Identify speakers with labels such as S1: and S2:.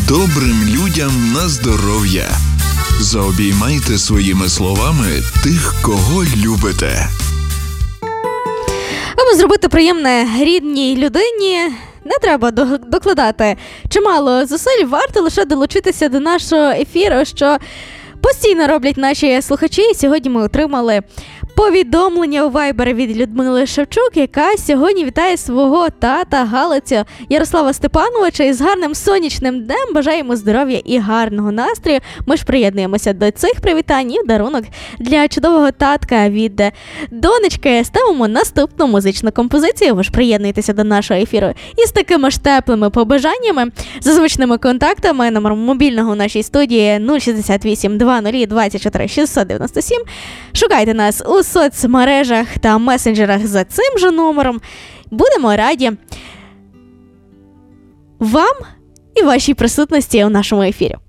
S1: добрим людям на здоров'я. Заобіймайте своїми словами тих, кого любите.
S2: Аби зробити приємне рідній людині, не треба докладати чимало зусиль, варто лише долучитися до нашого ефіру, що постійно роблять наші слухачі. І сьогодні ми отримали повідомлення у Вайбері від Людмили Шевчук, яка сьогодні вітає свого тата Галицю Ярослава Степановича із гарним сонячним днем. Бажаємо здоров'я і гарного настрою. Ми ж приєднуємося до цих привітань і в дарунок для чудового татка від донечки ставимо наступну музичну композицію. Ви ж приєднуєтеся до нашого ефіру із такими ж теплими побажаннями. За звичними контактами, номером мобільного у нашій студії 068 20 24 697. Шукайте нас у соцмережах та месенджерах за цим же номером. Будемо раді вам і вашій присутності у нашому ефірі.